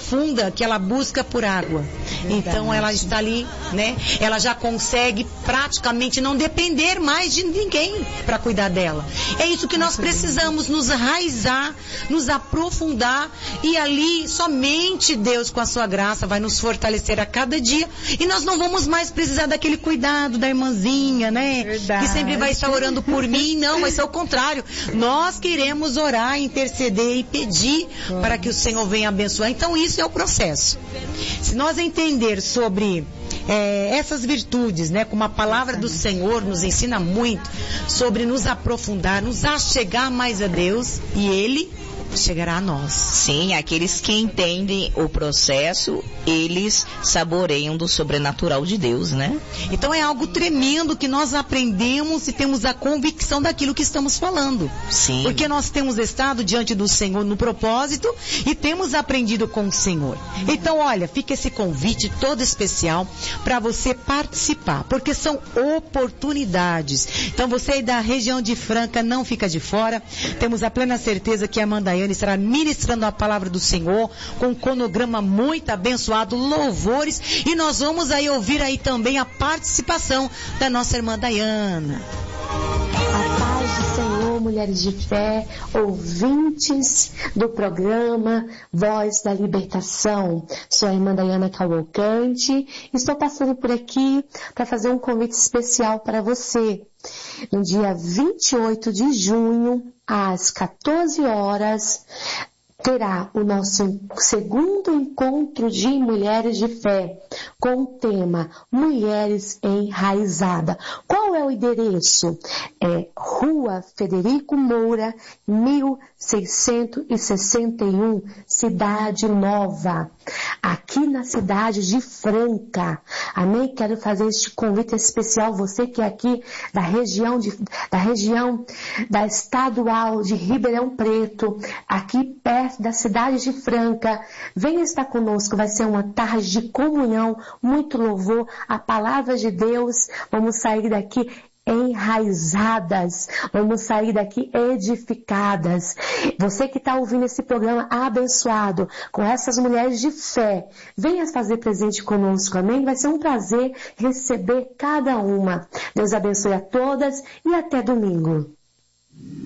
profunda que ela busca por água. Então ela está ali, né? Ela já consegue praticamente não depender mais de ninguém para cuidar dela. É isso que nós precisamos, nos enraizar, nos aprofundar, e ali somente Deus com a sua graça vai nos fortalecer a cada dia, e nós não vamos mais precisar daquele cuidado da irmãzinha, né? Verdade. Que sempre vai estar orando por mim. Não, vai ser o contrário. Nós queremos orar, interceder e pedir para que o Senhor venha abençoar. Então isso é o processo. Se nós entender sobre essas virtudes, né, como a palavra do Senhor nos ensina muito sobre nos aprofundar, nos achegar mais a Deus, e Ele chegará a nós. Sim, aqueles que entendem o processo, eles saboreiam do sobrenatural de Deus, né? Então é algo tremendo que nós aprendemos e temos a convicção daquilo que estamos falando. Sim. Porque nós temos estado diante do Senhor no propósito e temos aprendido com o Senhor. Então, olha, fica esse convite todo especial para você participar, porque são oportunidades. Então, você aí da região de Franca não fica de fora. Temos a plena certeza que a irmã Daiane estará ministrando a palavra do Senhor com um cronograma muito abençoado, louvores, e nós vamos aí ouvir aí também a participação da nossa irmã Daiana. A paz do Senhor, mulheres de fé, ouvintes do programa Voz da Libertação. Sou a irmã Daiana Cavalcante e estou passando por aqui para fazer um convite especial para você. No dia 28 de junho, às 14 horas, terá o nosso segundo encontro de mulheres de fé, com o tema Mulheres Enraizadas. Qual é o endereço? É Rua Federico Moura, 1661, Cidade Nova, aqui na cidade de Franca. Amém? Quero fazer este convite especial, você que é aqui da região da estadual de Ribeirão Preto, aqui perto da cidade de Franca, venha estar conosco, vai ser uma tarde de comunhão, muito louvor, a palavra de Deus, vamos sair daqui enraizadas, vamos sair daqui edificadas. Você que está ouvindo esse programa abençoado, com essas mulheres de fé, venha fazer presente conosco, amém? Vai ser um prazer receber cada uma. Deus abençoe a todas e até domingo.